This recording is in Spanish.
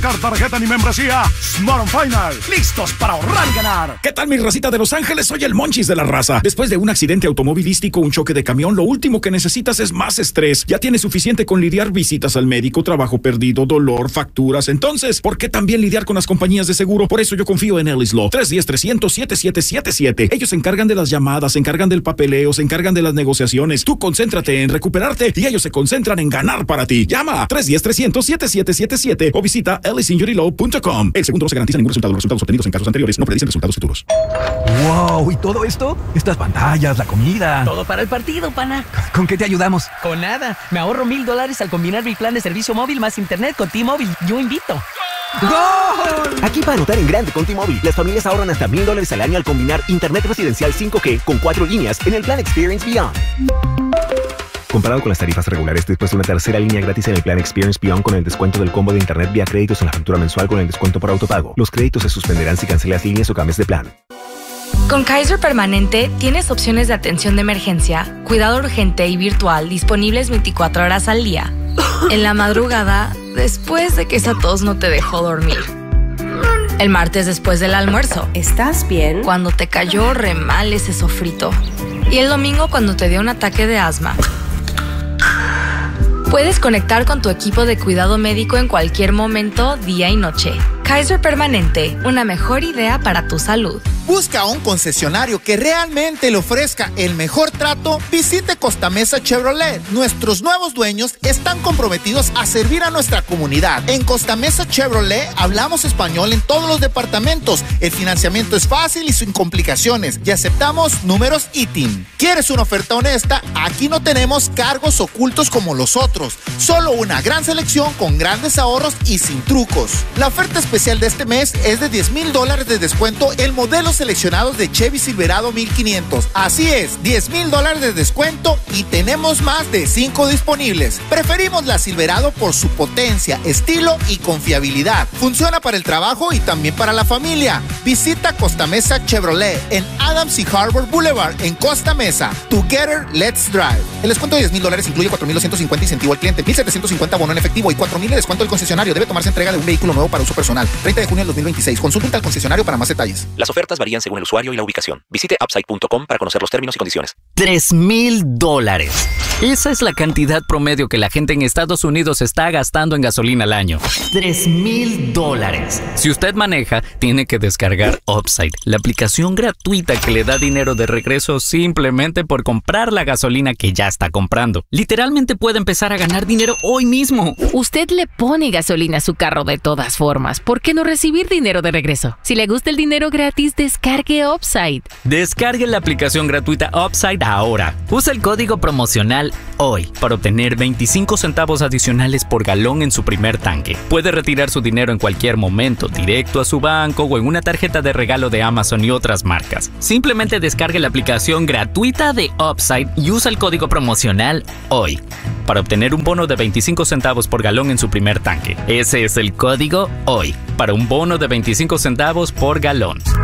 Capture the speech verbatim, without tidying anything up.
Tarjeta ni membresía. Smart on Final. Listos para ahorrar y ganar. ¿Qué tal, mi racita de Los Ángeles? Soy el Monchis de la raza. Después de un accidente automovilístico, un choque de camión, lo último que necesitas es más estrés. Ya tienes suficiente con lidiar visitas al médico, trabajo perdido, dolor, facturas. Entonces, ¿por qué también lidiar con las compañías de seguro? Por eso yo confío en Ellis Law. tres uno cero, tres cero cero, siete siete siete siete. Ellos se encargan de las llamadas, se encargan del papeleo, se encargan de las negociaciones. Tú concéntrate en recuperarte y ellos se concentran en ganar para ti. Llama tres uno cero, tres cero cero, siete siete siete siete o visita ellis injury law punto com. El segundo no se garantiza ningún resultado. Los resultados obtenidos en casos anteriores no predicen resultados futuros. ¡Wow! ¿Y todo esto? Estas pantallas, la comida. Todo para el partido, pana. ¿Con qué te ayudamos? Con nada. Me ahorro mil dólares al combinar mi plan de servicio móvil más internet con T-Mobile. Yo invito. ¡Gol! Aquí para anotar en grande con T-Mobile, las familias ahorran hasta mil dólares al año al combinar internet residencial cinco G con cuatro líneas en el plan Experience Beyond. Comparado con las tarifas regulares, después de una tercera línea gratis en el plan Experience Beyond con el descuento del combo de internet vía créditos en la factura mensual con el descuento por autopago. Los créditos se suspenderán si cancelas líneas o cambias de plan. Con Kaiser Permanente tienes opciones de atención de emergencia, cuidado urgente y virtual disponibles veinticuatro horas al día. En la madrugada, después de que esa tos no te dejó dormir. El martes después del almuerzo. ¿Estás bien? Cuando te cayó re mal ese sofrito. Y el domingo cuando te dio un ataque de asma. Puedes conectar con tu equipo de cuidado médico en cualquier momento, día y noche. Kaiser Permanente, una mejor idea para tu salud. Busca un concesionario que realmente le ofrezca el mejor trato. Visite Costa Mesa Chevrolet. Nuestros nuevos dueños están comprometidos a servir a nuestra comunidad. En Costa Mesa Chevrolet hablamos español en todos los departamentos. El financiamiento es fácil y sin complicaciones. Y aceptamos números I T I N. ¿Quieres una oferta honesta? Aquí no tenemos cargos ocultos como los otros. Solo una gran selección con grandes ahorros y sin trucos. La oferta especial de este mes es de diez mil dólares de descuento el modelo seleccionados de Chevy Silverado mil quinientos. Así es, diez mil dólares de descuento y tenemos más de cinco disponibles. Preferimos la Silverado por su potencia, estilo y confiabilidad. Funciona para el trabajo y también para la familia. Visita Costa Mesa Chevrolet en Adams y Harbor Boulevard en Costa Mesa. Together, let's drive. El descuento de diez mil dólares incluye cuatro mil doscientos cincuenta incentivo al cliente, mil setecientos cincuenta bono en efectivo y cuatro mil de descuento del concesionario. Debe tomarse entrega de un vehículo nuevo para uso personal. treinta de junio del dos mil veintiséis. Consulta al concesionario para más detalles. Las ofertas varían según el usuario y la ubicación. Visite upside punto com para conocer los términos y condiciones. Tres mil dólares. Esa es la cantidad promedio que la gente en Estados Unidos está gastando en gasolina al año. Tres mil dólares. Si usted maneja, tiene que descargar Upside, la aplicación gratuita que le da dinero de regreso simplemente por comprar la gasolina que ya está comprando. Literalmente puede empezar a ganar dinero hoy mismo. Usted le pone gasolina a su carro de todas formas. ¿Por qué no recibir dinero de regreso? Si le gusta el dinero gratis, descargue Upside. Descargue la aplicación gratuita Upside ahora. Usa el código promocional hoy para obtener veinticinco centavos adicionales por galón en su primer tanque. Puede retirar su dinero en cualquier momento, directo a su banco o en una tarjeta de regalo de Amazon y otras marcas. Simplemente descargue la aplicación gratuita de Upside y usa el código promocional hoy para obtener un bono de veinticinco centavos por galón en su primer tanque. Ese es el código hoy para un bono de veinticinco centavos por galón.